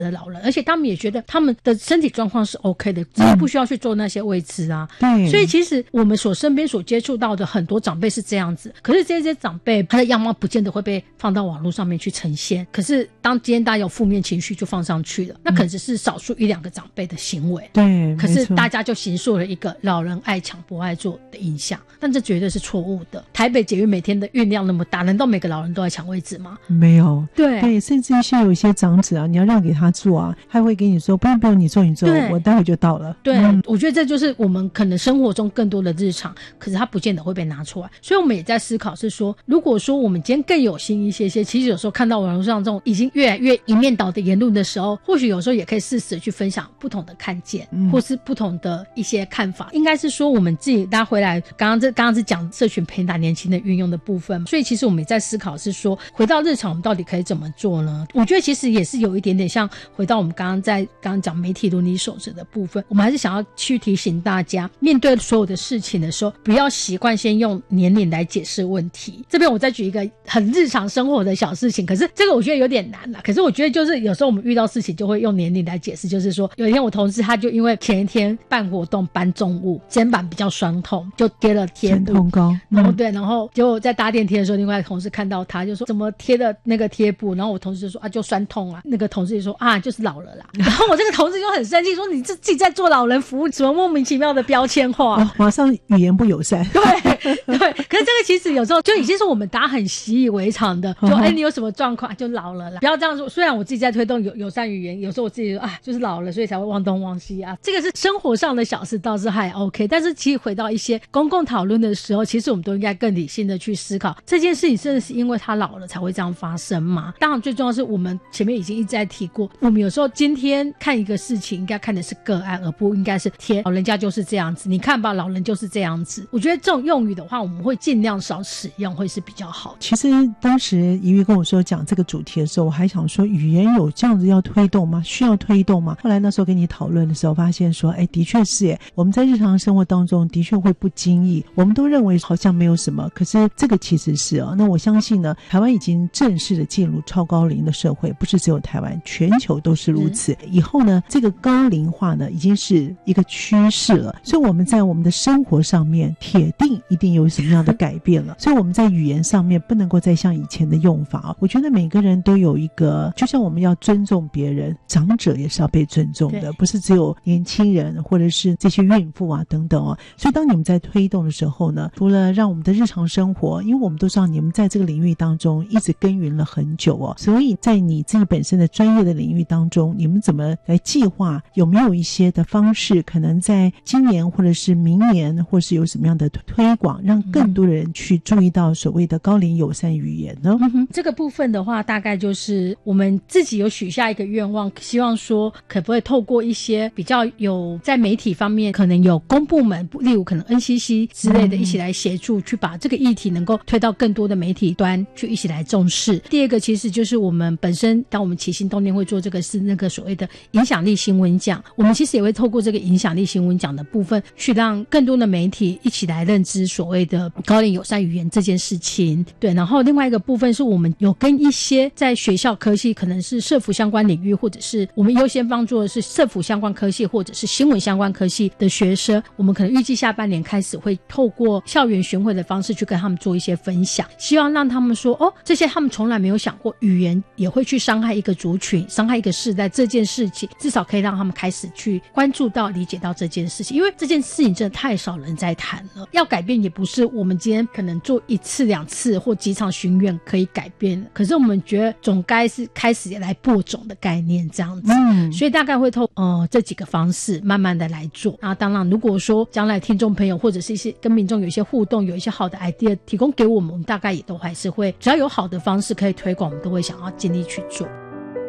的老人，而且他们也觉得他们的身体状况是 OK 的，只是不需要去做那些位置啊。 对， 所以其实我们身边所接触到的很多长辈是这样子，可是这些长辈他的样貌不见得会被放到网络上面去呈现，可是当今天大家有负面情绪就放上去了，那可能只是少数1-2个长辈的行为， 对， 可是大家就形塑了一个老人爱抢不爱做的印象，但这绝对是错误的。台北捷运每天的运量那么大，难道每个老人都在抢位置吗？ 没有。 对， 甚至有一些长者啊，你要让给他做啊，他会跟你说不用你做我待会就到了。 对，我觉得这就是我们可能生活中更多的日常，可是他不见得会被拿出来。所以我们也在思考是说，如果说我们今天更有心一些，其实有时候看到网络上这种已经越来越一面倒的言论的时候，或许有时候也可以适时的去分享不同的看见，或是不同的一些看法。应该是说我们自己拉回来，刚刚是讲社群陪打年轻的运用的部分，所以其实我们也在思考是说，回到日常我们到底可以怎么做呢？我觉得其实也是有一点点像回到我们刚刚讲媒体伦理守则的部分，我们还是想要去提醒大家，面对所有的事情的时候，不要习惯先用年龄来解释问题。这边我再举一个很日常生活的小事情，可是这个我觉得有点难啦，可是我觉得就是有时候我们遇到事情就会用年龄来解释，就是说有一天我同事他就因为前一天办活动搬重物，肩膀比较酸痛，就贴了贴布，然后结果在搭电梯的时候，另外一个同事看到他就说怎么贴的那个贴布，然后我同事就说就酸痛啊，那个同事就说就是老了啦，然后我这个同事就很生气说你自己在做老人服务，什么莫名其妙的标签化， 马上语言不友善。 对，可是这个其实有时候就已经是我们大家很习以为常的，就你有什么状况就老了啦，不要这样说。虽然我自己在推动友善语言，有时候我自己说就是老了，所以才会忘东忘西啊，这个是生活上的小事倒是还 OK， 但是其实回到一些公共讨论的时候，其实我们都应该更理性的去思考，这件事情真的是因为他老了才会这样发生吗？当然最重要是我们前面已经一直在提过，我们有时候今天看一个事情应该看的是个案，而不应该是贴老人家就是这样子，你看吧老人就是这样子。我觉得这种用语的话我们会尽量少使用，会是比较好的。 其实当时宜瑜跟我说讲这个主题的时候，我还想说语言有这样子要推动吗？需要推动吗？后来那时候跟你讨论的时候发现说的确是我们在日常生活当中的确会不经意，我们都认为好像没有什么，可是这个其实是那我相信呢，台湾已经正式的进入超高龄的社会，不是只有台湾，全球都是如此。以后呢这个高龄化呢已经是一个趋势了，所以我们在我们的生活上面铁定一定有什么样的改变了。所以我们在语言上面不能够再像以前的用法我觉得每个人都有一个，就像我们要尊重别人，长者也是要被尊重的，不是只有年轻人或者是这些孕妇啊等等所以当你们在推动的时候呢，除了让我们的日常生活，因为我们都知道你们在这个领域当中一直耕耘了很久所以在你自己本身的专业的领域当中，你们怎么来计划，有没有一些的方式可能在今年或者是明年，或是有什么样的推广，让更多人去注意到所谓的高龄友善语言呢？ 这个部分的话大概就是我们自己有许下一个愿望，希望说可不可以透过一些比较有在媒体方面可能有公部门，例如可能 NCC 之类的一起来协助，去把这个议题能够推到更多的媒体端去一起来重视。第二个其实就是我们本身当我们起心动念会做这个是那个所谓的影响力新闻奖，我们其实也会透过这个影响力新闻奖的部分去让更多的媒体一起来认知所谓的高龄友善语言这件事情。对，然后另外一个部分是我们有跟一些在学校科系可能是社福相关领域，或者是我们优先帮助的是社福相关科系或者是新闻相关科系的学生，我们可能预计下半年开始会透过校园巡回的方式去跟他们做一些分享，希望让他们说这些他们从来没有想过语言也会去伤害一个族群，伤害一个世代，这件事情至少可以让他们开始去关注到理解到这件事情，因为这件事情真的太少人在谈了，要改变也不是我们今天可能做1次2次或几场巡演可以改变的，可是我们觉得总该是开始来播种的概念这样子所以大概会透这几个方式慢慢的来做。那当然如果说将来听众朋友或者是一些跟民众有一些互动，有一些好的 idea 提供给我们，我们大概也都还是会只要有好的方式可以推广，我们都会想要尽力去做。